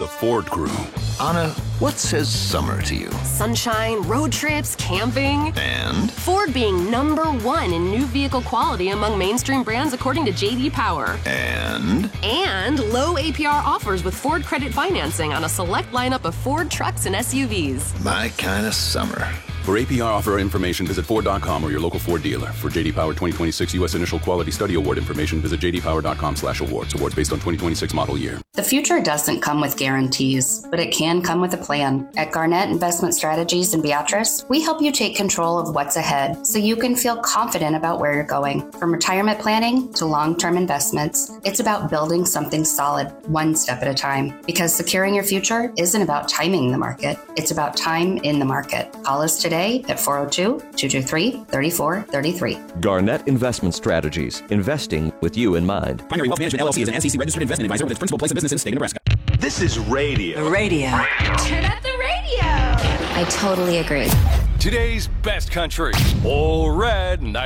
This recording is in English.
the Ford crew. Anna, what says summer to you? Sunshine, road trips, camping. And? Ford being #1 in new vehicle quality among mainstream brands according to J.D. Power. And? And low APR offers with Ford Credit Financing on a select lineup of Ford trucks and SUVs. My kind of summer. For APR offer information, visit Ford.com or your local Ford dealer. For J.D. Power 2026 U.S. Initial Quality Study Award information, visit jdpower.com/awards. Awards based on 2026 model year. The future doesn't come with guarantees, but it can come with a plan. At Garnett Investment Strategies in Beatrice, we help you take control of what's ahead so you can feel confident about where you're going. From retirement planning to long-term investments, it's about building something solid, one step at a time. Because securing your future isn't about timing the market, it's about time in the market. Call us today at 402-223-3433. Garnett Investment Strategies, investing with you in mind. Primary Wealth Management LLC is an SEC-registered investment advisor with its principal place of business in the state of Nebraska. This is radio. Radio. Turn up the radio. I totally agree. Today's best country. All Red 90.